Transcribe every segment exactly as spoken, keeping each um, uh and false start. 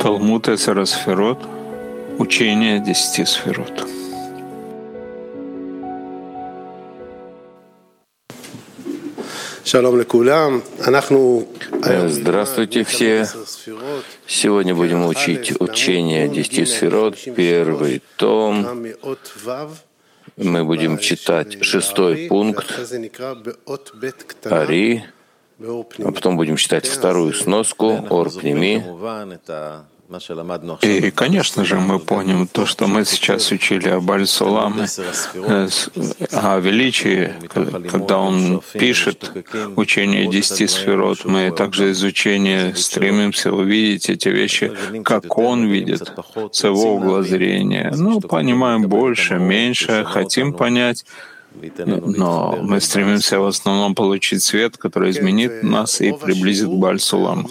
Талмуд Эсер Сферот, учение десяти сферот. Здравствуйте все. Сегодня будем учить учение десяти сферот, первый том. Мы будем читать шестой пункт Ари, а потом будем читать вторую сноску Ор Пними. И, конечно же, мы помним то, что мы сейчас учили об Аль-Суламе, о величии, когда он пишет учение десяти сферот. Мы также из учения стремимся увидеть эти вещи, как он видит, с его угла зрения. Ну, понимаем больше, меньше, хотим понять, но мы стремимся в основном получить свет, который изменит нас и приблизит к Аль-Суламу.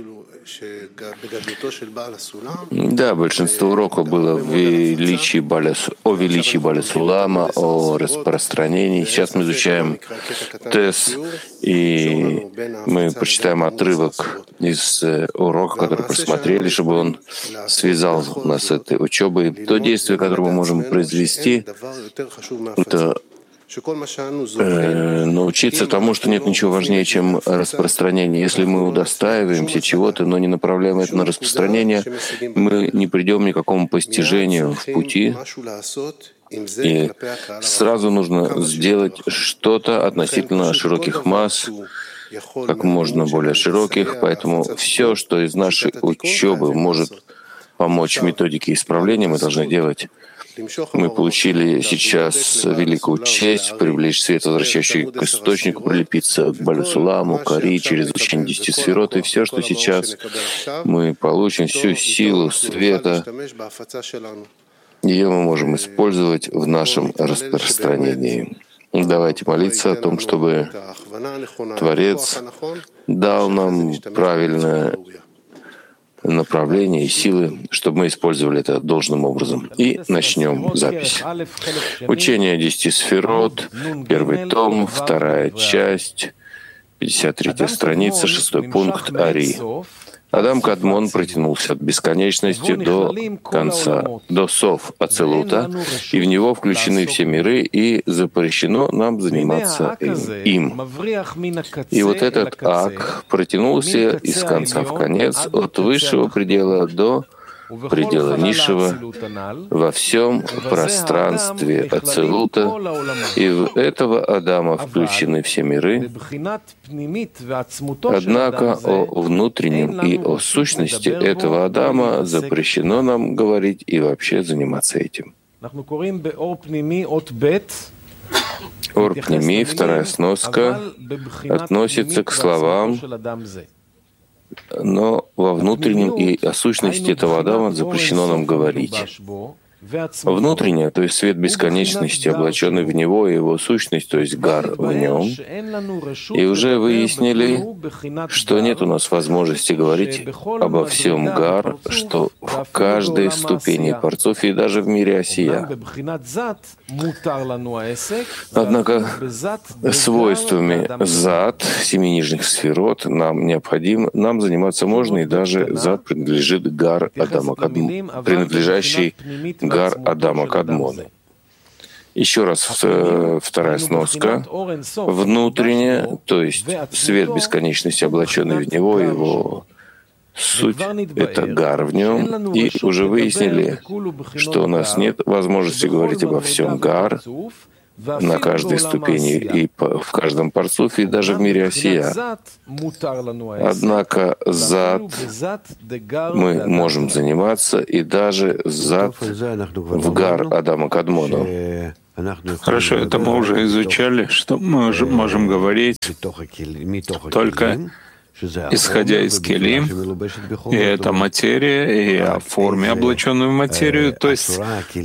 Да, большинство уроков было в величии Баля, о величии Баля Сулама, о распространении. Сейчас мы изучаем Тес, и мы прочитаем отрывок из урока, который просмотрели, чтобы он связал нас с этой учебой. То действие, которое мы можем произвести, это Э, научиться тому, что нет ничего важнее, чем распространение. Если мы удостаиваемся чего-то, но не направляем это на распространение, мы не придем ни к какому постижению в пути. И сразу нужно сделать что-то относительно широких масс, как можно более широких. Поэтому все, что из нашей учебы может помочь методике исправления, мы должны делать. Мы получили сейчас великую честь привлечь свет, возвращающий к источнику, прилепиться к Балю Суламу, к Ари, через учение десяти сферот. И все, что сейчас мы получим, всю силу света, ее мы можем использовать в нашем распространении. Давайте молиться о том, чтобы Творец дал нам правильное направления и силы, чтобы мы использовали это должным образом. И начнем запись. Учение десяти сферот, первый том, вторая часть, пятьдесят третья страница, шестой пункт Ари. Адам Кадмон протянулся от бесконечности до конца, до сов Ацелута, и в него включены все миры, и запрещено нам заниматься им. И вот этот ак протянулся из конца в конец, от высшего предела до предела низшего, во всем пространстве Ацелута, и в этого Адама включены все миры. Однако о внутреннем и о сущности этого Адама запрещено нам говорить и вообще заниматься этим. Ор Пними, вторая сноска, относится к словам, но во внутреннем и о сущности этого Адама запрещено нам говорить. Внутреннее, то есть свет бесконечности, облаченный в него, и его сущность, то есть гар в нем. И уже выяснили, что нет у нас возможности говорить обо всем гар, что в каждой ступени Парцуф и даже в мире Осия. Однако свойствами зад, семи нижних сферот, нам необходимо, нам заниматься можно, и даже зад принадлежит гар Адама Кадмон, принадлежащий гар Адама Кадмона. Еще раз вторая сноска. Внутренне, то есть свет бесконечности, облаченный в него, его суть — это гар в нем. И уже выяснили, что у нас нет возможности говорить обо всем гар на каждой ступени и в каждом парцуфе, и даже в мире Осия. Однако зад мы можем заниматься, и даже зад в гар Адама Кадмона. Хорошо, это мы уже изучали, что мы уже можем говорить только исходя из келим, и это материя, и о форме, облаченную в материю, то есть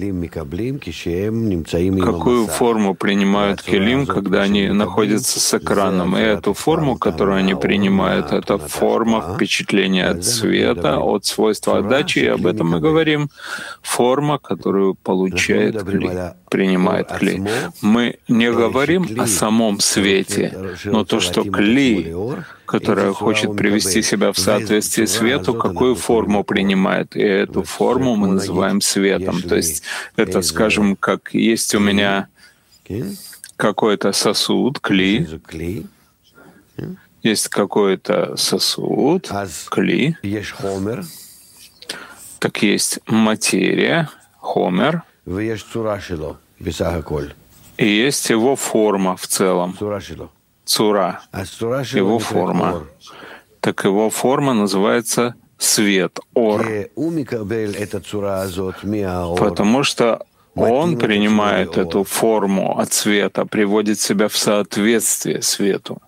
какую форму принимают келим, когда они находятся с экраном. И эту форму, которую они принимают, это форма впечатления от света, от свойства отдачи, и об этом мы говорим. Форма, которую получает келим. принимает кли. Мы не говорим о самом свете, но то, что кли, которая хочет привести себя в соответствие свету, какую форму принимает. И эту форму мы называем светом. То есть это, скажем, как есть у меня какой-то сосуд, кли, есть какой-то сосуд, кли, так есть материя, хомер, и есть его форма в целом, цура, его форма. Так его форма называется свет, ор, потому что он принимает эту форму от света, приводит себя в соответствие свету.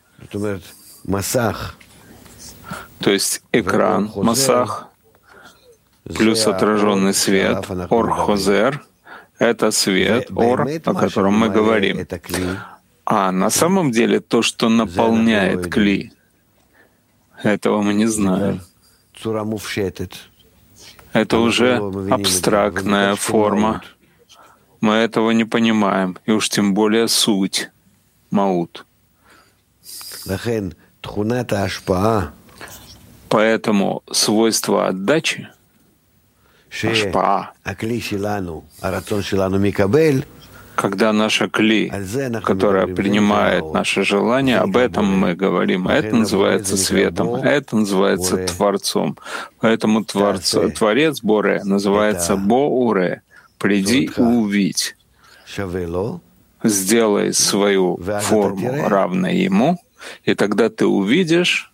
То есть экран, масах, плюс отраженный свет, ор-хозер — это свет, ор, о котором мы говорим. А на самом деле то, что наполняет кли, этого мы не знаем. Это уже абстрактная форма. Мы этого не понимаем, и уж тем более суть, маут. Поэтому свойство отдачи, ашпаа, когда наша кли, которая принимает наше желание, об этом мы говорим. Это называется светом, это называется Творцом. Поэтому творц, Творец Боре называется Боуре. Приди и увидь. Сделай свою форму равной ему, и тогда ты увидишь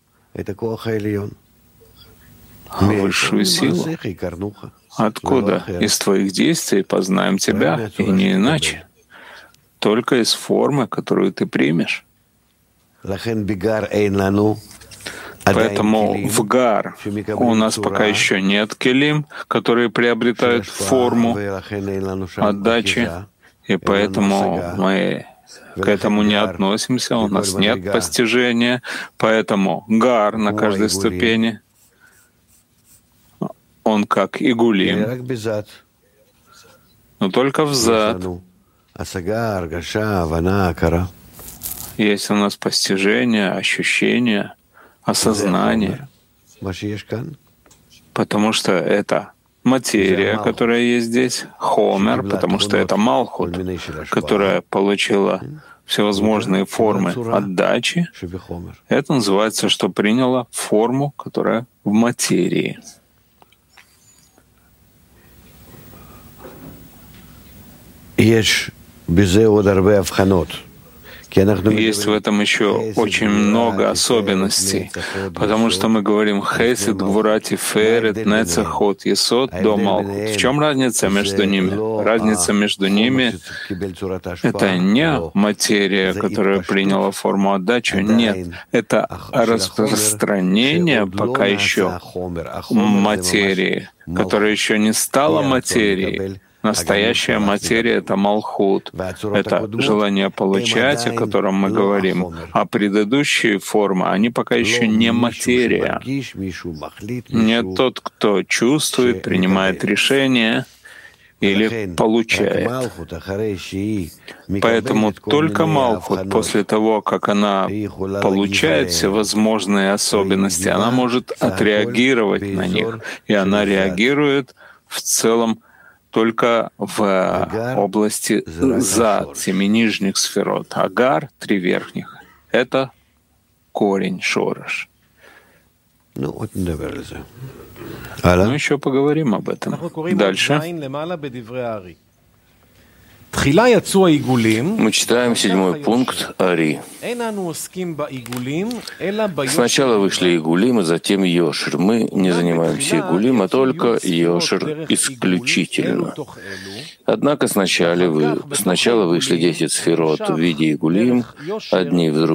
высшую силу. Откуда? Из твоих действий познаем тебя, и не иначе. Только из формы, которую ты примешь. Поэтому в гар у нас пока еще нет келим, которые приобретают форму отдачи, и поэтому мы к этому не относимся, у нас нет постижения. Поэтому гар на каждой ступени, он как игулим, но только взад. Есть у нас постижение, ощущение, осознание, потому что это материя, которая есть здесь, хомер, потому что это малхут, которая получила всевозможные формы отдачи. Это называется, что приняла форму, которая в материи. Есть в этом еще очень много особенностей, потому что мы говорим «хесед, гвура, тиферет, нецах, есод, до малхут». В чем разница между ними? Разница между ними — это не материя, которая приняла форму отдачи, нет, это распространение пока еще материи, которая еще не стала материей. Настоящая материя — это малхут, это желание получать, о котором мы говорим. А предыдущие формы, они пока еще не материя. Не тот, кто чувствует, принимает решение или получает. Поэтому только малхут, после того, как она получает всевозможные особенности, она может отреагировать на них, и она реагирует в целом только в области зад, семи нижних сферот. Агар — три верхних. Это корень, шорош. Ну, еще поговорим об этом. Дальше. Мы читаем седьмой пункт Ари. Сначала вышли игулим, и затем йошер. Мы не занимаемся игулим, а только йошер исключительно. Однако сначала, вы, сначала вышли десять сферот в виде игулим, одни в другие.